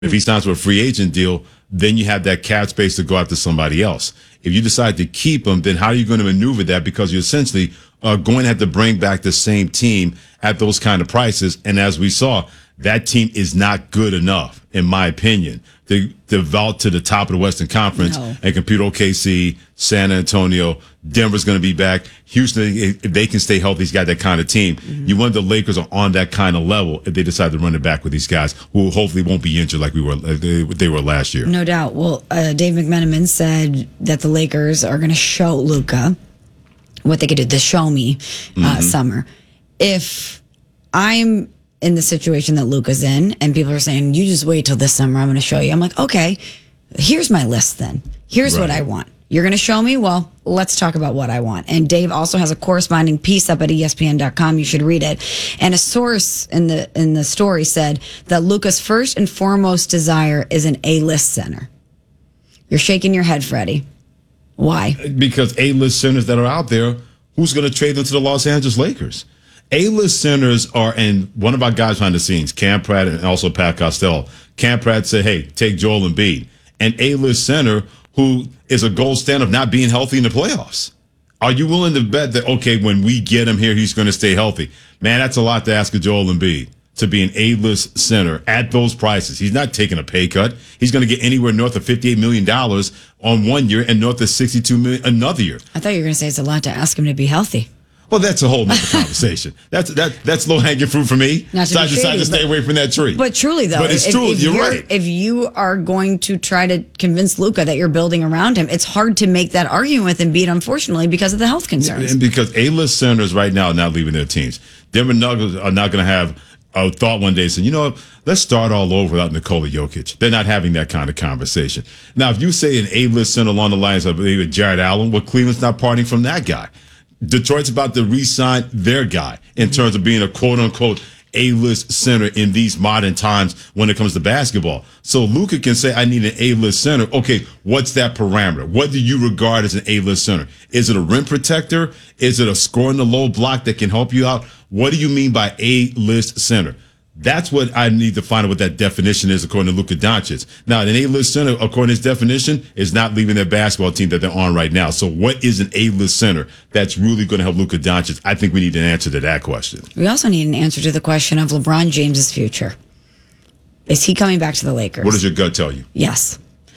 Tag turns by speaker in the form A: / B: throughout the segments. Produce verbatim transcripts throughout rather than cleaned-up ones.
A: If he signs for a free agent deal, then you have that cap space to go after somebody else. If you decide to keep him, then how are you going to maneuver that? Because you're essentially uh, going to have to bring back the same team at those kind of prices. And as we saw, that team is not good enough, in my opinion, to, to vault to the top of the Western Conference no. and compete O K C, San Antonio. Denver's going to be back. Houston, if they can stay healthy, he's got that kind of team. Mm-hmm. You wonder the Lakers are on that kind of level if they decide to run it back with these guys who hopefully won't be injured like we were they, they were last year.
B: No doubt. Well, uh, Dave McMenamin said that the Lakers are going to show Luka what they could do, the show me uh, mm-hmm. summer. If I'm in the situation that Luka's in and people are saying, you just wait till this summer, I'm going to show you. I'm like, okay, here's my list then. Here's right. what I want. You're going to show me? Well, let's talk about what I want. And Dave also has a corresponding piece up at E S P N dot com. You should read it. And a source in the in the story said that Luka's first and foremost desire is an A-list center. You're shaking your head, Freddie. Why?
A: Because A-list centers that are out there, who's going to trade them to the Los Angeles Lakers? A-list centers are, and one of our guys behind the scenes, Cam Pratt and also Pat Costello. Cam Pratt said, hey, take Joel Embiid. An A-list center who is a gold standard of not being healthy in the playoffs. Are you willing to bet that, okay, when we get him here, he's going to stay healthy? Man, that's a lot to ask of Joel Embiid to be an A-list center at those prices. He's not taking a pay cut. He's going to get anywhere north of fifty-eight million dollars on one year and north of sixty-two million dollars another year.
B: I thought you were going to say it's a lot to ask him to be healthy.
A: Well, that's a whole nother conversation. That's that that's low hanging fruit for me.
B: Not to
A: so I
B: shady,
A: decided to stay
B: but,
A: away from that tree.
B: But truly, though,
A: but it's
B: if,
A: true.
B: If
A: you're,
B: you're
A: right.
B: If you are going to try to convince Luka that you're building around him, it's hard to make that argument with Embiid, unfortunately, because of the health concerns.
A: And because A-list centers right now are not leaving their teams. Denver Nuggets are not going to have a thought one day saying, you know what, let's start all over without Nikola Jokic. They're not having that kind of conversation. Now, if you say an A-list center along the lines of Jared Allen, well, Cleveland's not parting from that guy. Detroit's about to re-sign their guy in terms of being a quote-unquote A-list center in these modern times when it comes to basketball. So Luka can say, I need an A-list center. Okay, what's that parameter? What do you regard as an A-list center? Is it a rim protector? Is it a score in the low block that can help you out? What do you mean by A-list center? That's what I need to find out what that definition is according to Luka Doncic. Now, an A-list center, according to his definition, is not leaving their basketball team that they're on right now. So what is an A-list center that's really going to help Luka Doncic? I think we need an answer to that question.
B: We also need an answer to the question of LeBron James's future. Is he coming back to the Lakers?
A: What does your gut tell you?
B: Yes.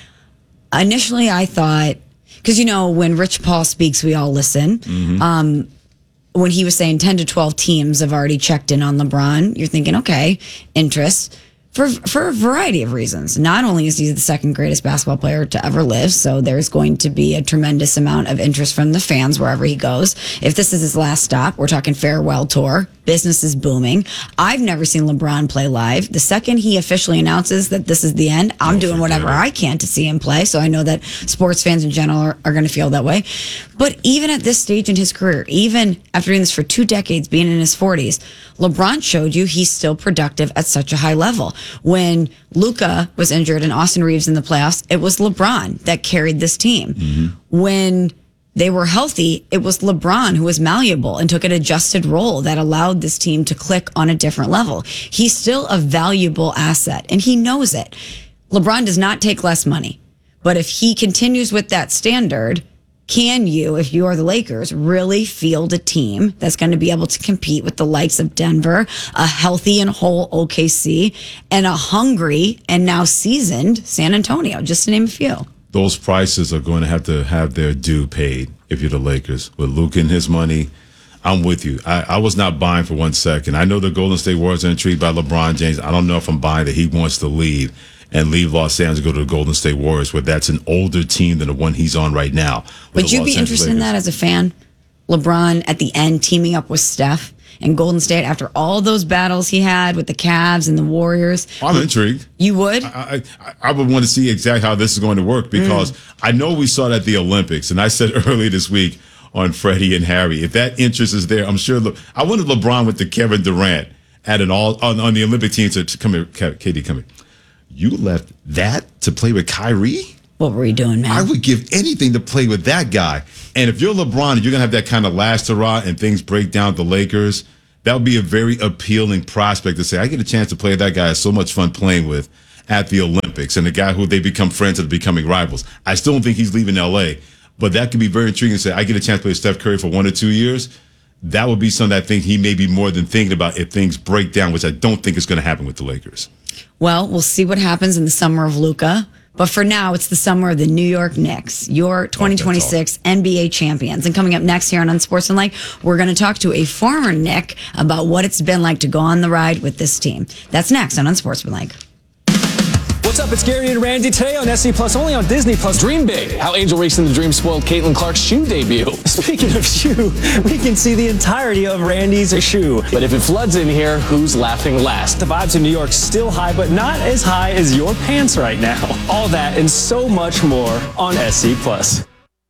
B: Initially, I thought, because, you know, when Rich Paul speaks, we all listen. Mm-hmm. Um, when he was saying ten to twelve teams have already checked in on LeBron, you're thinking, okay, interest for for a variety of reasons. Not only is he the second greatest basketball player to ever live, so there's going to be a tremendous amount of interest from the fans wherever he goes. If this is his last stop, we're talking farewell tour. Business is booming. I've never seen LeBron play live. The second he officially announces that this is the end, I'm doing whatever I can to see him play. So I know that sports fans in general are, are going to feel that way. But even at this stage in his career, even after doing this for two decades, being in his forties, LeBron showed you he's still productive at such a high level. When Luka was injured and Austin Reeves in the playoffs, it was LeBron that carried this team. Mm-hmm. When they were healthy, it was LeBron who was malleable and took an adjusted role that allowed this team to click on a different level. He's still a valuable asset, and he knows it. LeBron does not take less money. But if he continues with that standard, can you, if you are the Lakers, really field a team that's going to be able to compete with the likes of Denver, a healthy and whole O K C, and a hungry and now seasoned San Antonio, just to name a few?
A: Those prices are going to have to have their due paid if you're the Lakers. With Luka and his money, I'm with you. I, I was not buying for one second. I know the Golden State Warriors are intrigued by LeBron James. I don't know if I'm buying that he wants to leave and leave Los Angeles to go to the Golden State Warriors, where that's an older team than the one he's on right now.
B: Would you be interested in that as a fan? LeBron at the end teaming up with Steph and Golden State after all those battles he had with the Cavs and the Warriors.
A: I'm intrigued.
B: You would?
A: I, I, I would want to see exactly how this is going to work because mm. I know we saw it at the Olympics, and I said earlier this week on Freddie and Harry, if that interest is there, I'm sure. Le- I wanted LeBron with the Kevin Durant at an all on, on the Olympic team to, to come here, Katie, come here. You left that to play with Kyrie?
B: What were you doing, man?
A: I would give anything to play with that guy. And if you're LeBron and you're going to have that kind of last hurrah and things break down at the Lakers, that would be a very appealing prospect to say, I get a chance to play with that guy. It's so much fun playing with. at the Olympics and the guy who they become friends and becoming rivals. I still don't think he's leaving L A, but that could be very intriguing to say, I get a chance to play with Steph Curry for one or two years. That would be something I think he may be more than thinking about if things break down, which I don't think is going to happen with the Lakers.
B: Well, we'll see what happens in the summer of Luka. But for now, it's the summer of the New York Knicks, your twenty twenty-six N B A champions. And coming up next here on Unsportsmanlike, we're going to talk to a former Knick about what it's been like to go on the ride with this team. That's next on Unsportsmanlike.
C: What's up? It's Gary and Randy today on S C Plus, only on Disney Plus. Dream big. How Angel Racing the Dream spoiled Caitlin Clark's shoe debut.
D: Speaking of shoe, we can see the entirety of Randy's shoe.
C: But if it floods in here, who's laughing last?
D: The vibes in New York still high, but not as high as your pants right now. All that and so much more on S C Plus.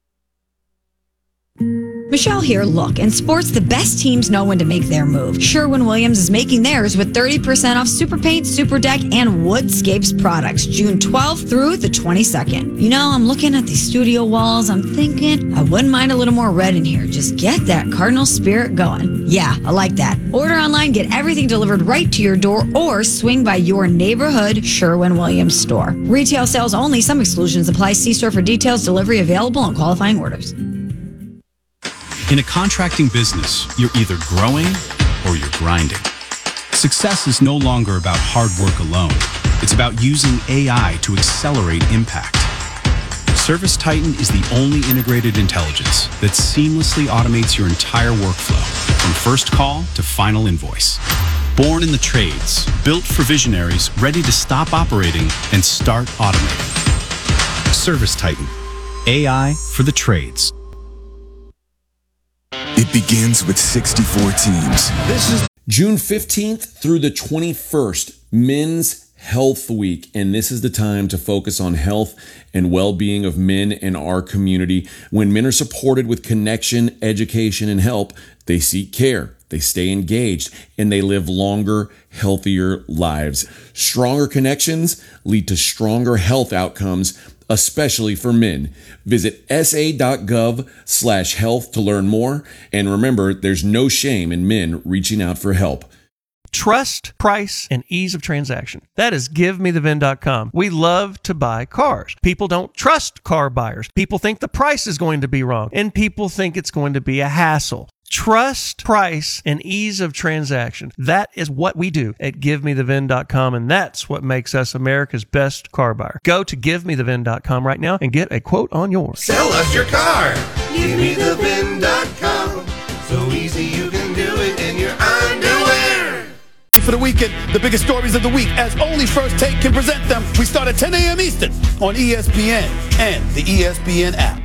B: Michelle here. Look, in sports, the best teams know when to make their move. Sherwin-Williams is making theirs with thirty percent off Super Paint, Super Deck, and Woodscapes products, June twelfth through the twenty-second. You know, I'm looking at these studio walls. I'm thinking I wouldn't mind a little more red in here. Just get that Cardinal spirit going. Yeah, I like that. Order online, get everything delivered right to your door, or swing by your neighborhood Sherwin-Williams store. Retail sales only. Some exclusions apply. See store for details. Delivery available on qualifying orders.
E: In a contracting business, you're either growing or you're grinding. Success is no longer about hard work alone. It's about using A I to accelerate impact. ServiceTitan is the only integrated intelligence that seamlessly automates your entire workflow, from first call to final invoice. Born in the trades, built for visionaries ready to stop operating and start automating. ServiceTitan, A I for the trades.
F: It begins with sixty-four teams.
G: This is June fifteenth through the twenty-first, Men's Health Week. And this is the time to focus on health and well-being of men in our community. When men are supported with connection, education, and help, they seek care, they stay engaged, and they live longer, healthier lives. Stronger connections lead to stronger health outcomes, especially for men. Visit sa.gov slash health to learn more. And remember, there's no shame in men reaching out for help.
H: Trust, price, and ease of transaction. That is give me the V I N dot com. We love to buy cars. People don't trust car buyers. People think the price is going to be wrong, and people think it's going to be a hassle. Trust, price, and ease of transaction. That is what we do at give me the V I N dot com, and that's what makes us America's best car buyer. Go to give me the V I N dot com right now and get a quote on yours.
I: Sell us your car. give me the V I N dot com. So easy you can do it in your underwear.
J: For the weekend, the biggest stories of the week, as only First Take can present them. We start at ten a.m. Eastern on E S P N and the E S P N app.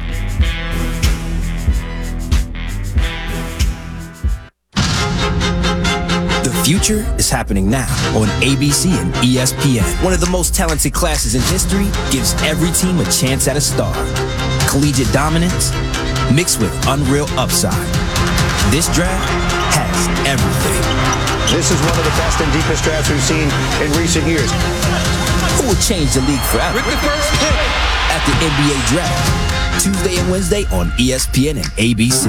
K: The future is happening now on A B C and E S P N. One of the most talented classes in history gives every team a chance at a star. Collegiate dominance mixed with unreal upside. This draft has everything.
L: This is one of the best and deepest drafts we've seen in recent years.
K: Who will change the league forever?
I: With the first pick
K: at the N B A Draft, Tuesday and Wednesday on E S P N and A B C.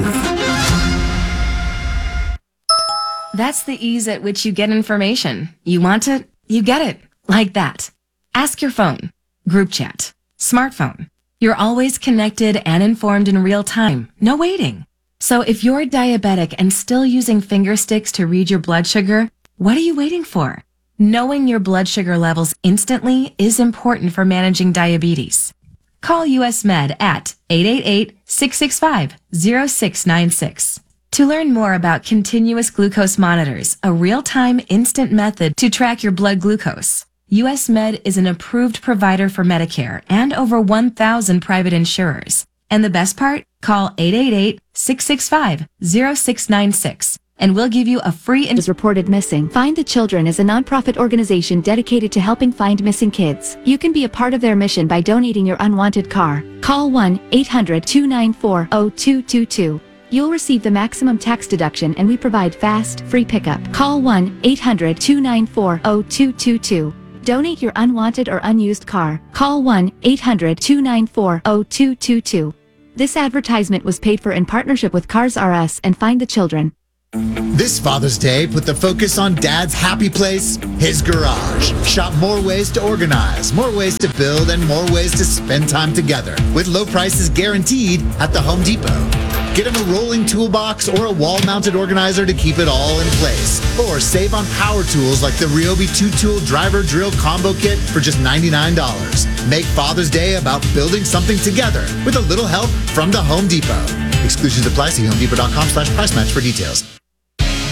M: That's the ease at which you get information. You want it, you get it. Like that. Ask your phone. Group chat. Smartphone. You're always connected and informed in real time. No waiting. So if you're diabetic and still using finger sticks to read your blood sugar, what are you waiting for? Knowing your blood sugar levels instantly is important for managing diabetes. Call U S Med at eight eight eight, six six five, zero six nine six. To learn more about continuous glucose monitors, a real-time instant method to track your blood glucose, U S Med is an approved provider for Medicare and over one thousand private insurers. And the best part? Call eight eight eight, six six five, zero six nine six and we'll give you a free... In-
N: is reported missing. Find the Children is a nonprofit organization dedicated to helping find missing kids. You can be a part of their mission by donating your unwanted car. Call one eight hundred, two nine four, zero two two two. You'll receive the maximum tax deduction and we provide fast, free pickup. Call one eight hundred, two nine four, zero two two two. Donate your unwanted or unused car. Call one eight hundred, two nine four, zero two two two. This advertisement was paid for in partnership with Cars R Us and Find the Children.
O: This Father's Day, put the focus on Dad's happy place, his garage. Shop more ways to organize, more ways to build, and more ways to spend time together with low prices guaranteed at the Home Depot. Get him a rolling toolbox or a wall-mounted organizer to keep it all in place. Or save on power tools like the Ryobi two-tool driver drill combo kit for just ninety-nine dollars. Make Father's Day about building something together with a little help from the Home Depot. Exclusions apply. See homedepot.com slash price match for details.